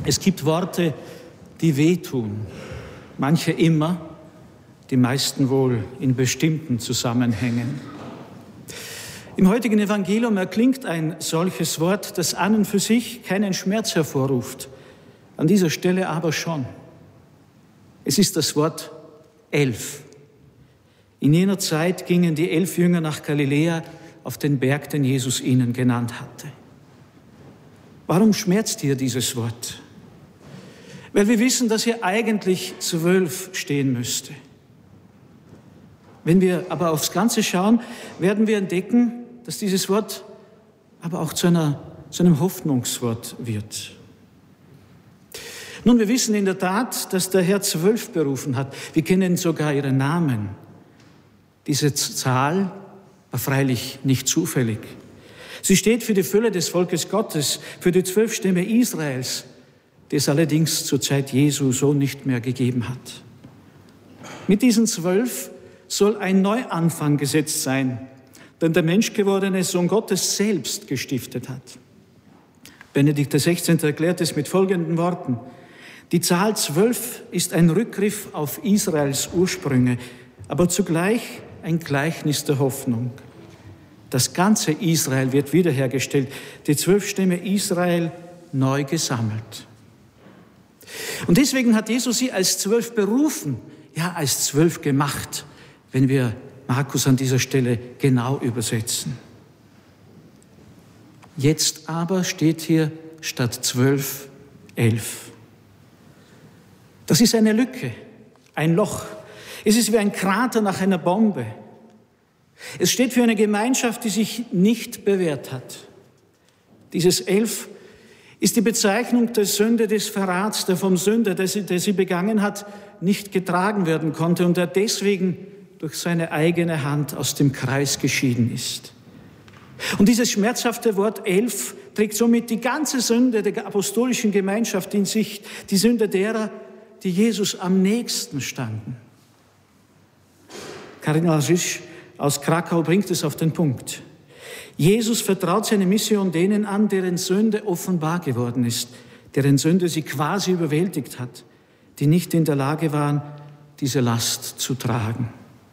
Es gibt Worte, die wehtun, manche immer, die meisten wohl in bestimmten Zusammenhängen. Im heutigen Evangelium erklingt ein solches Wort, das an und für sich keinen Schmerz hervorruft, an dieser Stelle aber schon. Es ist das Wort 11. In jener Zeit gingen die 11 Jünger nach Galiläa auf den Berg, den Jesus ihnen genannt hatte. Warum schmerzt hier dieses Wort? Weil wir wissen, dass hier eigentlich 12 stehen müsste. Wenn wir aber aufs Ganze schauen, werden wir entdecken, dass dieses Wort aber auch zu einem Hoffnungswort wird. Nun, wir wissen in der Tat, dass der Herr 12 berufen hat. Wir kennen sogar ihre Namen. Diese Zahl war freilich nicht zufällig. Sie steht für die Fülle des Volkes Gottes, für die 12 Stämme Israels, die es allerdings zur Zeit Jesu so nicht mehr gegeben hat. Mit diesen 12 soll ein Neuanfang gesetzt sein, den der menschgewordene Sohn Gottes selbst gestiftet hat. Benedikt XVI. Erklärt es mit folgenden Worten: Die Zahl 12 ist ein Rückgriff auf Israels Ursprünge, aber zugleich ein Gleichnis der Hoffnung. Das ganze Israel wird wiederhergestellt, die 12 Stämme Israel neu gesammelt. Und deswegen hat Jesus sie als 12 berufen, ja als 12 gemacht, wenn wir Markus an dieser Stelle genau übersetzen. Jetzt aber steht hier statt 12, 11. Das ist eine Lücke, ein Loch. Es ist wie ein Krater nach einer Bombe. Es steht für eine Gemeinschaft, die sich nicht bewährt hat. Dieses 11 ist die Bezeichnung der Sünde des Verrats, der vom Sünder, der sie begangen hat, nicht getragen werden konnte und der deswegen durch seine eigene Hand aus dem Kreis geschieden ist. Und dieses schmerzhafte Wort 11 trägt somit die ganze Sünde der apostolischen Gemeinschaft in sich, die Sünde derer, die Jesus am nächsten standen. Kardinal Rzysz aus Krakau bringt es auf den Punkt. Jesus vertraut seine Mission denen an, deren Sünde offenbar geworden ist, deren Sünde sie quasi überwältigt hat, die nicht in der Lage waren, diese Last zu tragen.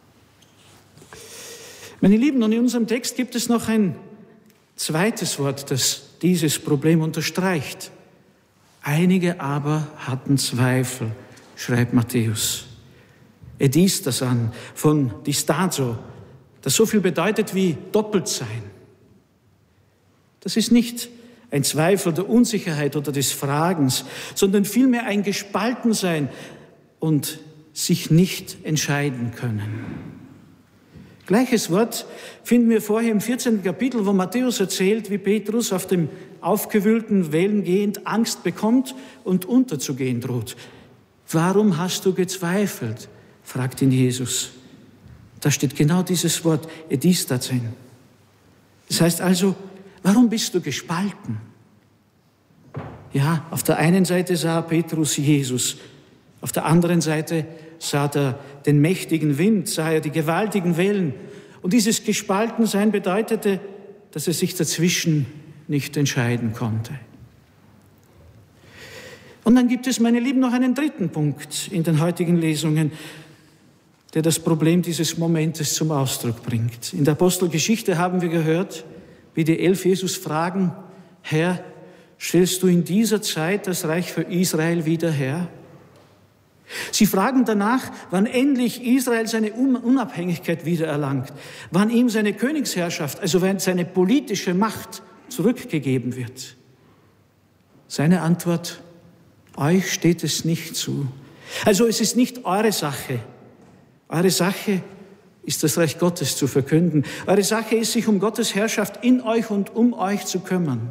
Meine Lieben, und in unserem Text gibt es noch ein zweites Wort, das dieses Problem unterstreicht. Einige aber hatten Zweifel, schreibt Matthäus. Edistasan von distazo, das so viel bedeutet wie doppelt sein. Das ist nicht ein Zweifel der Unsicherheit oder des Fragens, sondern vielmehr ein Gespaltensein und sich nicht entscheiden können. Gleiches Wort finden wir vorher im 14. Kapitel, wo Matthäus erzählt, wie Petrus auf dem aufgewühlten Wellen gehend Angst bekommt und unterzugehen droht. Warum hast du gezweifelt? Fragt ihn Jesus. Da steht genau dieses Wort, edistazen. Das heißt also, warum bist du gespalten? Ja, auf der einen Seite sah Petrus Jesus, auf der anderen Seite sah er den mächtigen Wind, sah er die gewaltigen Wellen. Und dieses Gespaltensein bedeutete, dass er sich dazwischen nicht entscheiden konnte. Und dann gibt es, meine Lieben, noch einen dritten Punkt in den heutigen Lesungen, der das Problem dieses Momentes zum Ausdruck bringt. In der Apostelgeschichte haben wir gehört, wie die 11 Jesus fragen: Herr, stellst du in dieser Zeit das Reich für Israel wieder her? Sie fragen danach, wann endlich Israel seine Unabhängigkeit wiedererlangt, wann ihm seine Königsherrschaft, also wenn seine politische Macht zurückgegeben wird. Seine Antwort: Euch steht es nicht zu. Also es ist nicht eure Sache. Eure Sache ist, das Reich Gottes zu verkünden. Eure Sache ist, sich um Gottes Herrschaft in euch und um euch zu kümmern.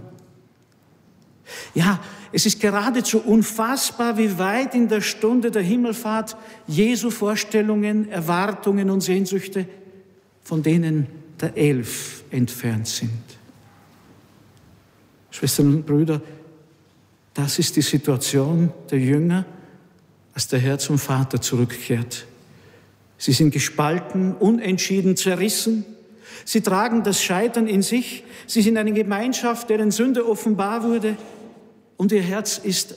Ja, es ist geradezu unfassbar, wie weit in der Stunde der Himmelfahrt Jesu Vorstellungen, Erwartungen und Sehnsüchte von denen der 11 entfernt sind. Schwestern und Brüder, das ist die Situation der Jünger, als der Herr zum Vater zurückkehrt. Sie sind gespalten, unentschieden, zerrissen. Sie tragen das Scheitern in sich. Sie sind eine Gemeinschaft, deren Sünde offenbar wurde. Und ihr Herz ist